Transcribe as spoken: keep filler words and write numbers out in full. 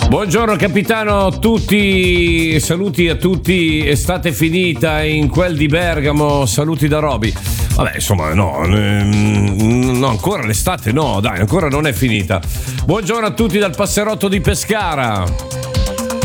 Buongiorno capitano, tutti saluti a tutti, estate finita in quel di Bergamo, saluti da Roby. Vabbè, insomma, no, no, ancora l'estate no, dai, ancora non è finita. Buongiorno a tutti dal Passerotto di Pescara.